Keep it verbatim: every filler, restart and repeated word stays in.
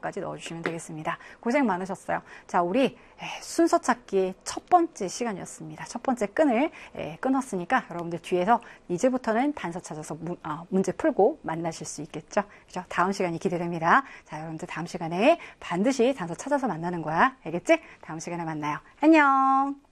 단어까지 넣어주시면 되겠습니다. 고생 많으셨어요. 자, 우리 순서 찾기 첫 번째 시간이었습니다. 첫 번째 끈을 끊었으니까 여러분들 뒤에서 이제부터는 단서 찾아서 문, 어, 문제 풀고 만나실 수 있겠죠. 그죠? 다음 시간이 기대됩니다. 자, 여러분들 다음 시간에 반드시 단서 찾아서 만나는 거야. 알겠지? 다음 시간에 만나요. 안녕.